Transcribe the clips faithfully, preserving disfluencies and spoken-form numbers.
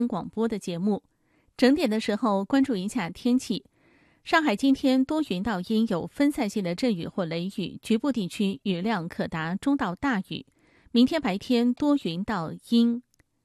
广播的节目。整点的时候关注一下天气。上海今天多云到阴，有分散性的阵雨或雷雨，局部地区雨量可达中到大雨。明天白天多云到阴，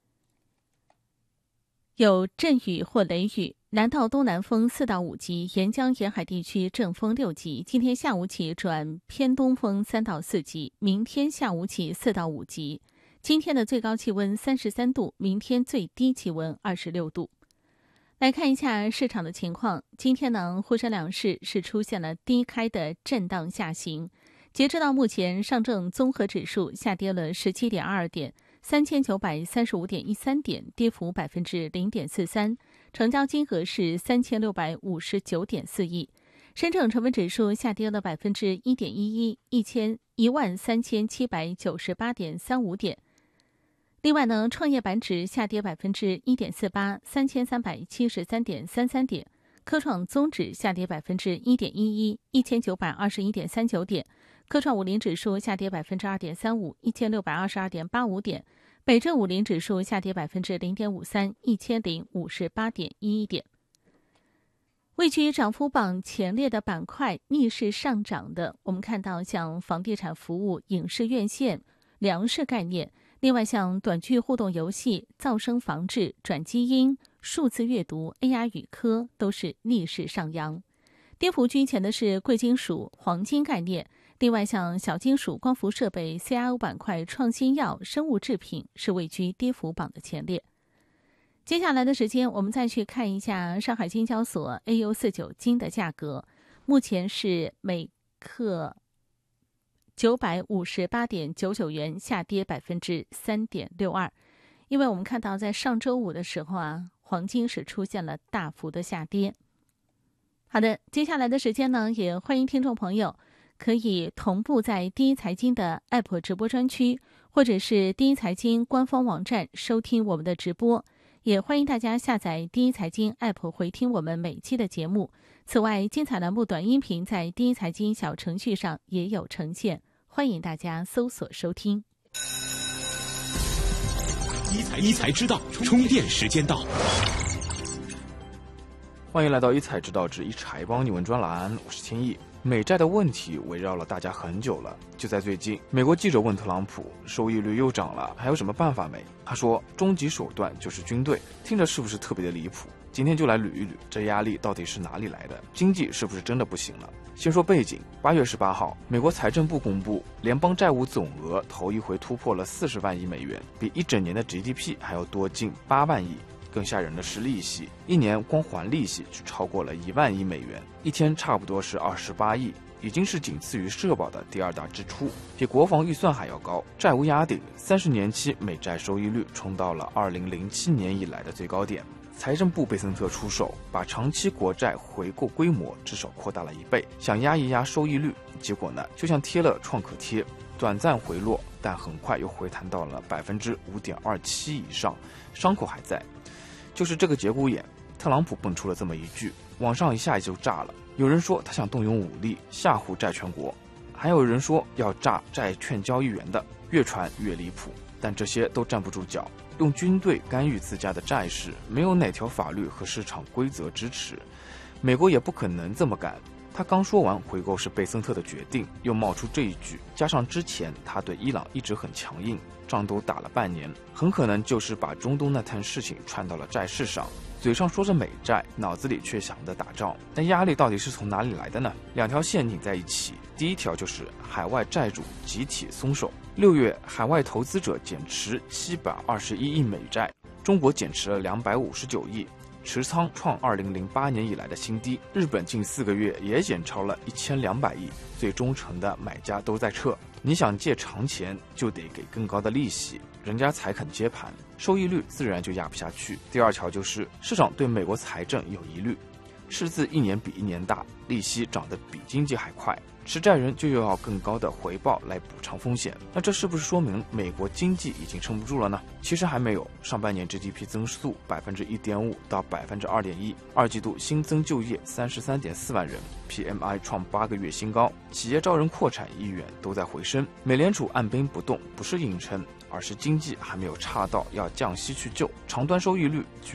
有阵雨或雷雨，南到东南风四到五级，沿江沿海地区阵风六级。今天下午起转偏东风三到四级，明天下午起四到五级。今天的最高气温三十三度，明天最低气温二十六度。来看一下市场的情况。今天呢，沪深两市是出现了低开的震荡下行。截止到目前，上证综合指数下跌了 十七点二二 点，三千九百三十五点一三点，跌幅 百分之零点四三，成交金额是三千六百五十九点四亿。深证成分指数下跌了 百分之一点一一，一千一万三千七百九十八点三五点。另外呢，创业板指下跌 百分之一点四八，三千三百七十三点三三点。科创综指下跌 百分之一点一一，一千九百二十一点三九点。科创五零指数下跌 百分之二点三五，一千六百二十二点八五点。北证五零指数下跌 百分之零点五三，一千零五十八点一一点。位居涨幅榜前列的板块逆势上涨的，我们看到像房地产服务、影视院线、粮食概念，另外像短剧互动游戏、噪声防治、转基因、数字阅读、A I 语科都是逆势上扬。跌幅居前的是贵金属、黄金概念，另外像小金属、光伏设备、C I O 板块、创新药、生物制品是位居跌幅榜的前列。接下来的时间，我们再去看一下上海金交所 A U 四十九 金的价格，目前是每克九百五十八点九九元，下跌 百分之三点六二。因为我们看到在上周五的时候啊，黄金是出现了大幅的下跌。好的，接下来的时间呢，也欢迎听众朋友可以同步在第一财经的 App 直播专区，或者是第一财经官方网站收听我们的直播。也欢迎大家下载第一财经 App 回听我们每期的节目。此外，精彩栏目短音频在第一财经小程序上也有呈现，欢迎大家搜索收听。 一财一财之道，充电时间到。 欢迎来到一财之道之一财帮你问专栏，我是千亿。美债的问题围绕了大家很久了，就在最近，美国记者问特朗普，收益率又涨了，还有什么办法没？他说，终极手段就是军队，听着是不是特别的离谱？今天就来捋一捋，这压力到底是哪里来的？经济是不是真的不行了？先说背景，八月十八号，美国财政部公布，联邦债务总额头一回突破了四十万亿美元，比一整年的 G D P 还要多近八万亿。更吓人的是利息，一年光还利息就超过了一万亿美元，一天差不多是二十八亿，已经是仅次于社保的第二大支出，比国防预算还要高。债务压顶，三十年期美债收益率冲到了二零零七年以来的最高点。财政部贝森特出手，把长期国债回购规模至少扩大了一倍，想压一压收益率。结果呢，就像贴了创可贴，短暂回落，但很快又回弹到了百分之五点二七以上，伤口还在。就是这个节骨眼，特朗普蹦出了这么一句，网上一下就炸了。有人说他想动用武力吓唬债权国，还有人说要炸债券交易员的，越传越离谱。但这些都站不住脚，用军队干预自家的债市，没有哪条法律和市场规则支持，美国也不可能这么干。他刚说完回购是贝森特的决定，又冒出这一句，加上之前他对伊朗一直很强硬，仗都打了半年，很可能就是把中东那摊事情串到了债市上，嘴上说着美债，脑子里却想着打仗。但压力到底是从哪里来的呢？两条线拧在一起，第一条就是海外债主集体松手。六月，海外投资者减持七百二十一亿美债，中国减持了两百五十九亿。持仓创二零零八年以来的新低，日本近四个月也减超了一千两百亿，最忠诚的买家都在撤。你想借长钱，就得给更高的利息，人家才肯接盘，收益率自然就压不下去。第二条就是市场对美国财政有疑虑， 赤字一年比一年大，利息涨得比经济还快，持债人就要更高的回报来补偿风险。那这是不是说明美国经济已经撑不住了呢？其实还没有，上半年 G D P 增速百分之一点五到百分之二点一，二季度新增就业三十三点四万人 ，P M I 创八个月新高，企业招人扩产意愿都在回升。美联储按兵不动，不是硬撑，而是经济还没有差到要降息去救，长端收益率居